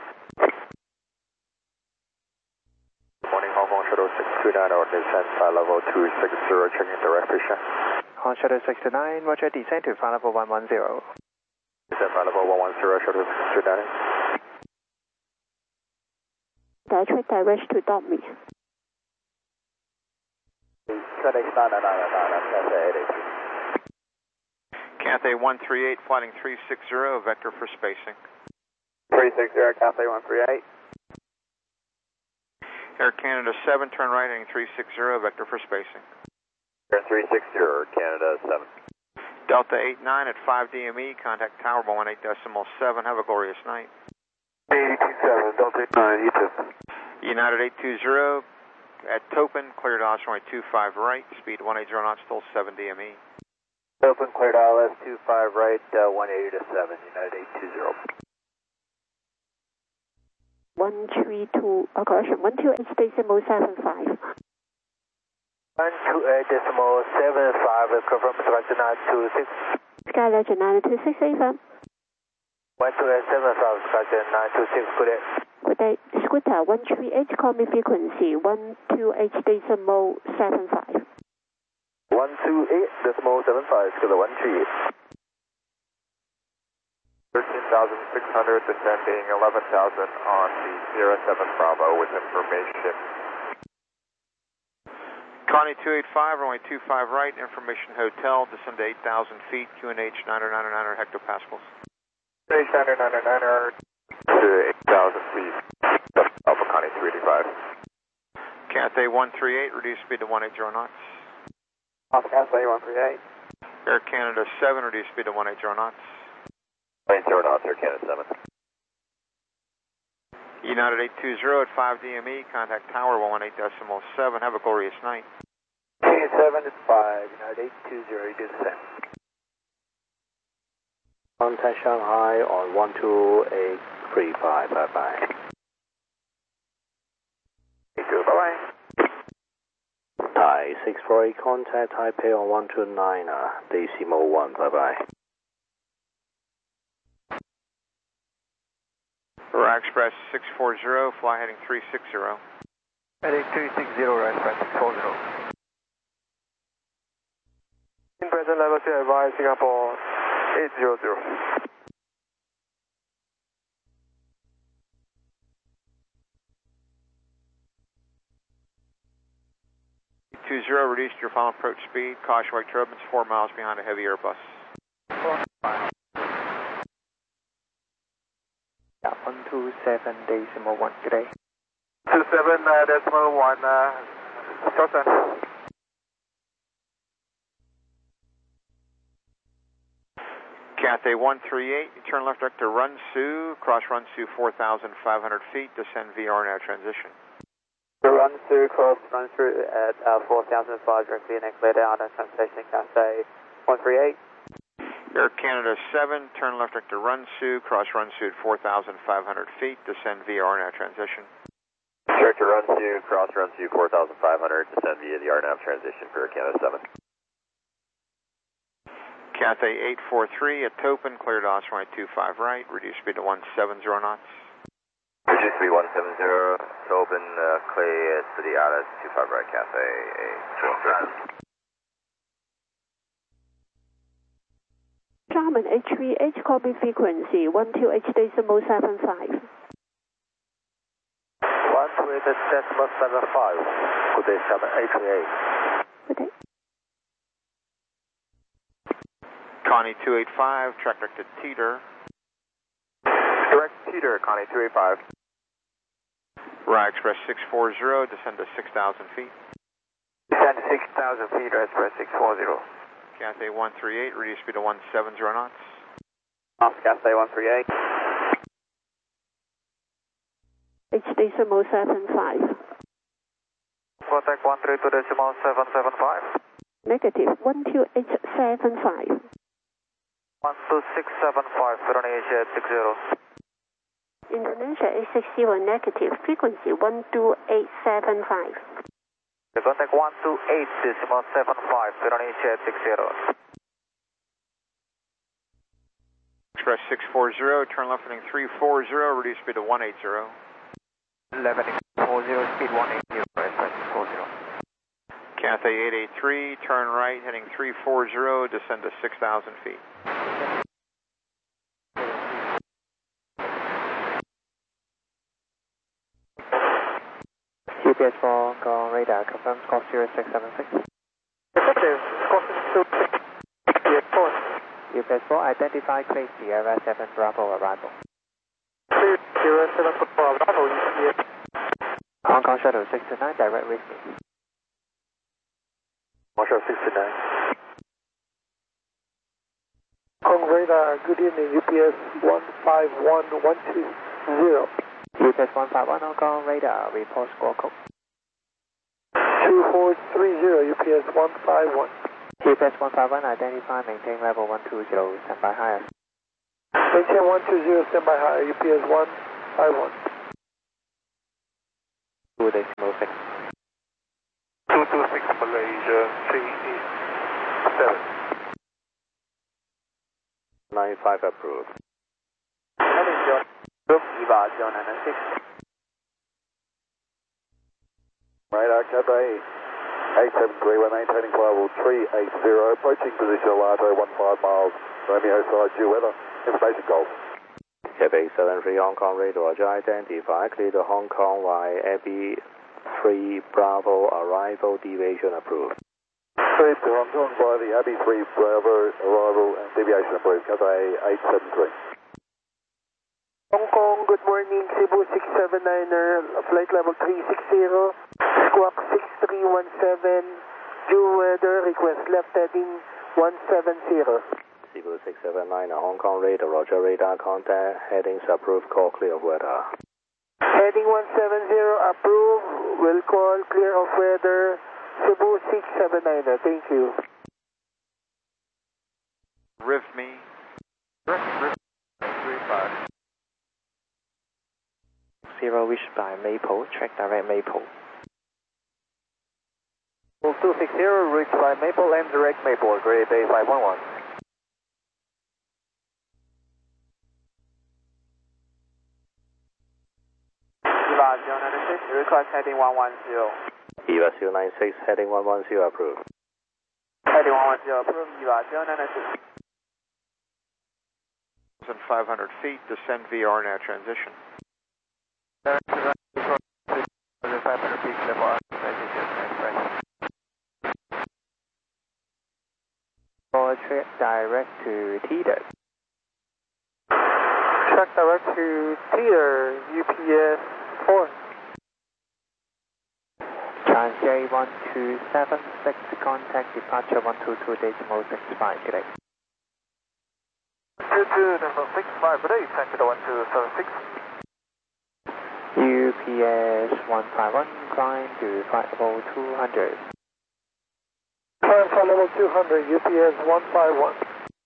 S4: Morning, Hong Kong Shuttle 629, or descent flight level 260, checking direction.
S7: Hong Shuttle 69, roger, descend to flight level 110.
S4: Descent flight level 110, Shuttle 629.
S8: Direct to .me.
S2: Cathay 138, flighting 360, vector for spacing.
S4: 360, Cathay 138.
S2: Air Canada 7, turn right heading 360, vector for spacing.
S4: Air 360, Canada 7.
S2: Delta 89 at 5 DME, contact tower 118.7, have a glorious night.
S4: 827, Delta 89, you too.
S2: United 820 at Topin, cleared ILS runway 25 right, speed 180 knots till 7 DME.
S4: Open, cleared ILS 25 right, 180 to 7, United 820.
S8: 132, correction, 128.75.
S4: 128.75, confirm structure 926.
S8: Sky Legend 926, affirm.
S4: 128.75, structure 926, good day.
S8: Good day. Scooter 138, call me frequency 128.75.
S4: 128.75, Scooter 138.
S2: 13,600, descending 11,000 on the Sierra 7 Bravo with information. Connie 285, runway 25 right, information hotel, descend to 8,000 feet, QNH 999 hectopascals. QNH 999 to 8,000 feet, Alpha Connie 285. Cathay 138, reduce speed to 180 knots.
S4: Alpha Cathay 138.
S2: Air Canada 7, reduce speed to 180 knots.
S4: 180 knots, Air Canada 7.
S2: United 820 at 5 DME, contact tower 118.7, have a glorious night.
S4: 7 is 5, United 820, you do the same.
S9: Contact Shanghai on 12835, bye-bye.
S4: Bye-bye.
S9: Thai 648, contact Taipei on 129, Decimo 1, bye-bye.
S2: Aurora Express 640, fly heading 360.
S6: Heading 360, right, Express 640.
S4: In present level 2, advise Singapore 800.
S2: 20, reduced your final approach speed, caution wake turbulence 4 miles behind a heavy Airbus.
S1: Yeah, 127.1 today.
S4: 27.1, shorten.
S2: Cathay 138, you turn left direct to Runsu, cross Runsu 4,500 feet, descend VR now transition.
S4: Run through, cross, run through at 4,500 feet and clear down and translation Cathay 138.
S2: Air Canada 7, turn left direct to Runsu, cross Runsu at 4,500 feet, descend via RNAV transition.
S4: Direct to Runsu, cross Runsu 4,500, descend via the RNAV transition for Air Canada 7.
S2: Cathay 843 at Topin, cleared OS runway 25 right, reduce speed to 170 knots.
S4: Reduce speed 170, Topin, clear city out at 25 right, Cathay 843.
S8: Charmin HVH, call me frequency 128.75.
S4: 128.75, good day, Charmin HVH.
S8: Good day.
S2: Connie 285, track direct to Teeter.
S4: Direct Teeter, Connie 285.
S2: Rye Express 640, descend to 6,000 feet.
S4: Descend to 6,000 feet, Rye Express 640.
S2: Cathay 138, reduce speed to 170 knots.
S4: Off Cathay 138.
S8: H.75.
S4: Contact 132.775.
S8: Negative 128.75.
S4: 12675, Indonesia 60.
S8: Indonesia 860 negative, frequency 128.75.
S4: Contact 128.75, Indonesia 60.
S2: Express 640, turn left heading 340, reduce speed to 180.
S1: 1140, speed 180, Express 640.
S2: Cathay 883, turn right heading 340, descend to 6,000 feet.
S1: UPS 4, go on radar, confirm score 0676. UPS 4, identify place Sierra 7 Bravo arrival.
S4: Sierra 7 Bravo,
S1: Hong Kong Shuttle 629, direct with me.
S4: Hong Kong 629.
S10: Hong Kong radar, good evening, UPS 151120.
S1: UPS 151, Hong Kong radar, report score code.
S10: 2430, UPS 151.
S1: UPS 151, identify, maintain level 120, standby higher.
S10: Maintain 120, standby higher, UPS 151.
S1: 2.6.
S4: 226 Malay. 337.
S9: 95 approved.
S5: Heading 096.
S10: Radar Cathay 873, we're maintaining flight level 380, approaching position Alato 15 miles, Romeo side due weather, information Golf.
S9: Cathay 73 Hong Kong radar, Roger, identify, clear to Hong Kong via Abbey 3 Bravo, arrival deviation approved.
S10: Cleared to Hong Kong by the Abbey 3 Bravo, arrival and deviation approved, Cathay 873.
S5: Hong Kong, good morning, Cebu 679er, flight level 360, squawk 6317, due weather, request left heading 170.
S9: Cebu 679 Hong Kong radar, Roger, radar contact, headings approved, call clear of weather.
S5: Heading 170, approved, will call clear of weather, Cebu 679er, thank you.
S2: Riv me. Riv 35.
S7: 0 reached by Maple, track direct Maple.
S4: 260, reached by Maple and direct Maple, Grey Bay 511.
S5: Eva 096, request heading 110.
S9: Eva 096, heading 110 approved.
S5: Heading 110 approved, Eva 096.
S2: 1,500 feet, descend via RNAV transition.
S4: 500 feet, level
S1: Track direct to Teeter.
S5: Track direct to Teeter, UPS 4.
S1: Transjay 1276, contact departure 122.65 today.
S4: 22.65 today, Tango 1276.
S1: UPS 151, climb to flight level 200.
S10: Climb flight level 200, UPS 151.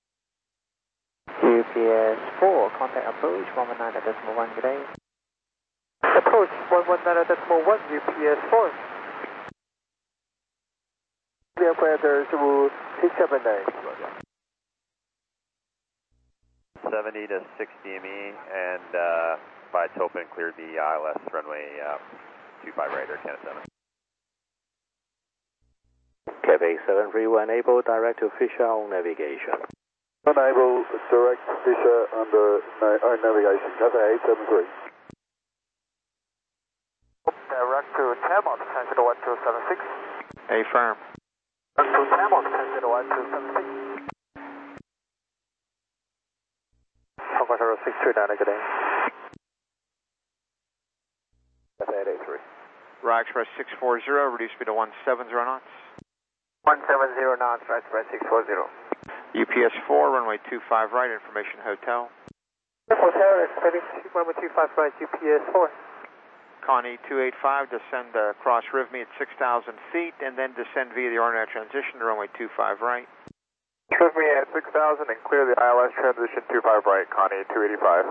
S1: UPS 4, contact approach 119.1 today.
S5: Approach 119.1, UPS 4. Clear weather to 679.
S6: 70 to 60 ME and by open, cleared the ILS runway 25 right or 10-7.
S9: Cathay 73, we're unable direct to Fisher on navigation.
S10: Unable direct Fisher under navigation, Cathay 873.
S4: Direct to Tamont, Tango 1276.
S2: Affirm.
S4: Direct to Tamont, Tango 1276. Hong Kong 0639, good day. Cathay 883.
S2: Rock Express 640, reduce speed to 170 knots.
S4: 170 knots, Rock Express 640.
S2: UPS 4, runway 25 right, information hotel.
S5: Hotel, expecting runway 25 right, UPS 4.
S2: Connie 285, descend cross RIVME at 6,000 feet, and then descend via the RNAV transition to runway 25 right.
S4: RIVME at 6,000 and clear the ILS transition 25 right, Connie 285.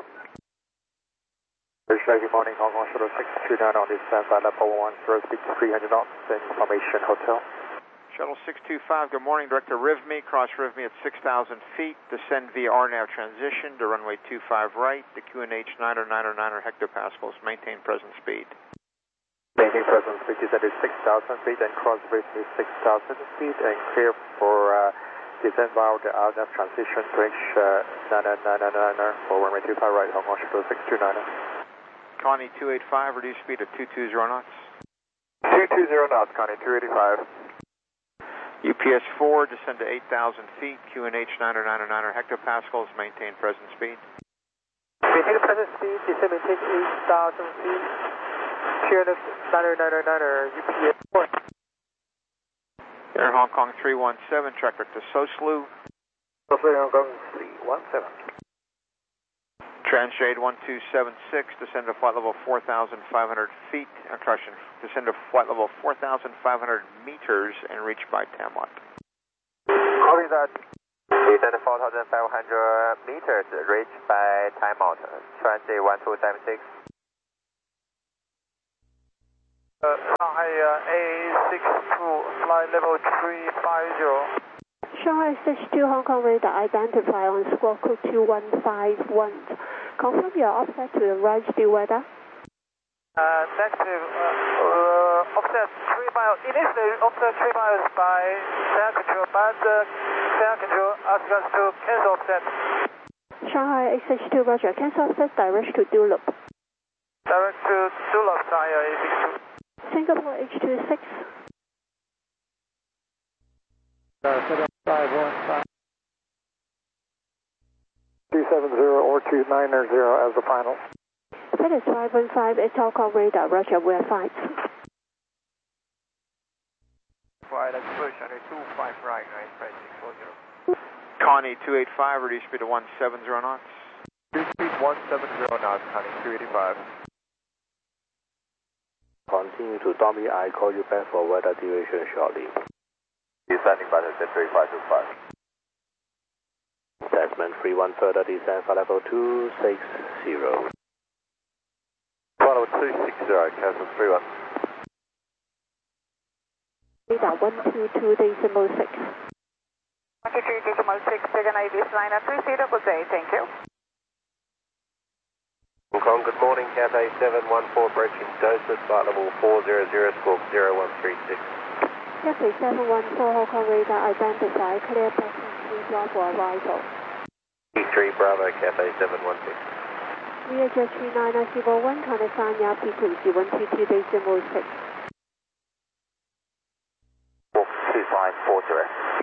S4: Good morning, Hong Kong Shuttle 629 on descent by level 10, speed 300 knots, information hotel.
S2: Shuttle 625, good morning, direct to RIVME, cross RIVME at 6,000 feet, descend via RNAV transition to runway 25 right, the QNH 90909 hectopascals, maintain present speed.
S4: Maintain present speed, descend to 6,000 feet and cross RIVME 6,000 feet and clear for descend via the RNAV transition to H 90909 for runway 25 right, Hong Kong Shuttle 629.
S2: Connie 285, reduce speed to 220 knots.
S4: 220 knots, Connie 285.
S2: UPS 4, descend to 8,000 feet, QNH 90909 hectopascals, maintain present speed.
S5: Maintain present speed, descend maintain 8,000 feet, QNH 90909 UPS 4.
S2: Air Hong Kong 317, track to Soslu.
S4: Hong Kong 317.
S2: Transjade 1276, descend to flight level 4,500 feet, descend to flight level 4,500 meters and reach by Tamont.
S4: Copy that. Descend to 4,500 meters, reach by Tamont. Transjade 1276. A62, flight level 350.
S8: Shanghai SH2 Hong Kong radar identify on squawk code 2151. Confirm your offset to the right still weather.
S4: Negative, offset 3 miles. Initially, offset 3 miles by Sierra Control, but Sierra Control asked us to cancel offset.
S8: Shanghai SH2 Roger, cancel offset direct to Dulop.
S4: Direct to Dulop, Sierra A62.
S8: Singapore H26.
S10: 270 or 290 as the final.
S8: That is 515 at Hong Kong radar, Roger, we are fine.
S2: Flight exposure 25 right, 640. Connie 285, reduce speed to 170 knots.
S10: Reduce speed 170 knots, Connie 285.
S9: Continue to Tommy, I call you back for weather deviation shortly.
S6: Descending by the 3525.
S9: Desmond 31 further descend for level 260.
S6: Level 260, cancel 31.
S8: Radar 122.6.
S5: 122.6, taken IBS line at 30, good day, thank you.
S6: Hong Kong, good morning, Cathay 714 approaching Joseph, flight level 400, squawk 0136.
S8: Cathay 714 Hong Kong radar identify, clear passing 3 Bravo arrival.
S6: E3 Bravo, Cathay 716.
S8: Readjust 39901, California frequency 122.6.
S6: 2540.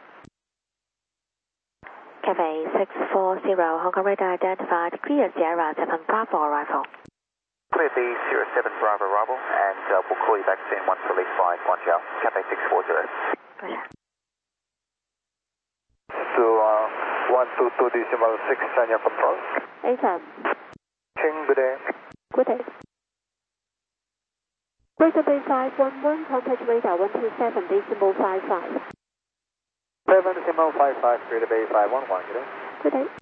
S3: Cathay 640 Hong Kong radar identified, clear Sierra 7 Bravo arrival.
S4: Clear the Sierra 7 Bravo arrival, and we'll call you back soon once released by Guangzhou. Cathay 640.
S3: Roger.
S10: So, 122.6, Sanya control.
S8: ATAM.
S10: Good day.
S8: Good day. Radar Bay 511, contact radar 127.55.
S10: 7.55, Greater Bay 511, good day.
S8: Good day.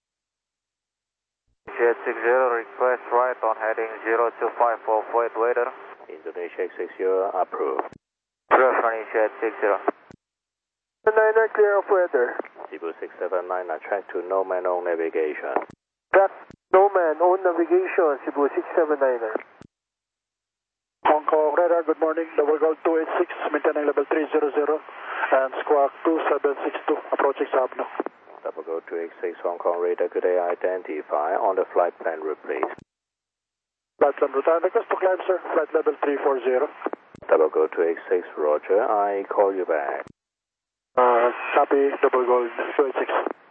S4: Jet 60, request right on heading 0254 for it later.
S9: Indonesia 60 approved.
S4: Running Jet 60.
S10: Niner clear of weather.
S9: Cebu 679, track to no man on navigation.
S10: Track no man on navigation, Cebu 679er.
S11: Hong Kong radar, good morning, double gold 286, maintaining level 300 and squawk 2762, approaching Sabno.
S9: Double gold 286 Hong Kong radar, good day, identify on the flight plan route, please.
S11: Flight plan route, I request to climb, sir, flight level 340.
S9: Double gold 286, Roger, I call you back.
S11: Copy, double gold 286.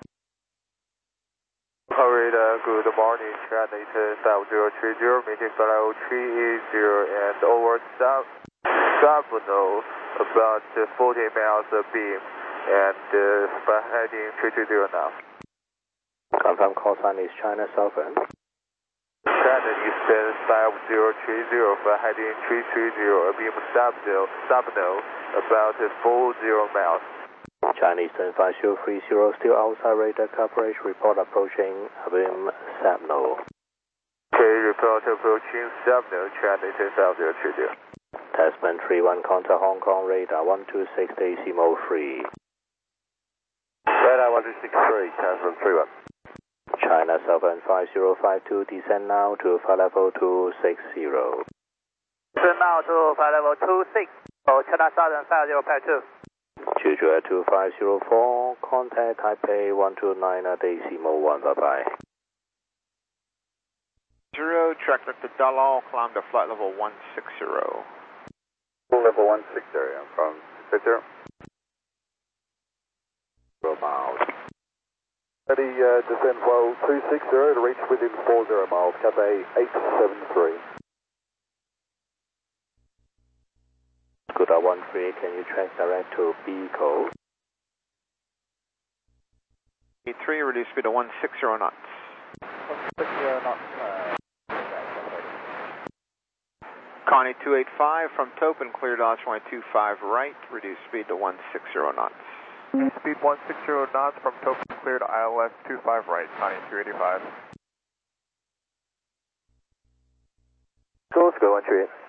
S2: Radar, good morning, China 7030, meeting below 380 and over Sabno, about 40 miles beam, and heading 320 now.
S9: Confirm call sign is China Southern.
S2: China Eastern 5030, heading 330, beam Sabno, about 40 miles.
S9: China Eastern 5030, still outside radar coverage, report approaching Abim Sabno.
S2: Okay, report approaching Sabno, China Eastern 5030.
S9: Tasman 31, contact Hong Kong radar 126 decimal 3.
S6: Radar 1263, Tasman 31.
S9: China Southern 5052, descend now to flight level 260.
S4: Descend now to flight level 26, China Southern 5052.
S9: Juju 2504, contact Taipei 129 decimal 1, bye-bye.
S2: 0, track to Dalal, climb to flight level 160.
S10: Level 160, I'm from Victor.
S9: 0 miles.
S10: Ready, descend flow 260 to reach within 40 miles, Cathay 873.
S9: Scuda 13, can you track direct to Beagle?
S2: E3, reduce speed to 160 knots.
S10: 160 knots.
S2: Connie 285 from Topin, clear Dodge 125 right, reduce speed to 160 knots.
S10: Speed 160 knots from Topin, cleared ILS 25 right, Connie 285.
S6: Go, let's go, 13.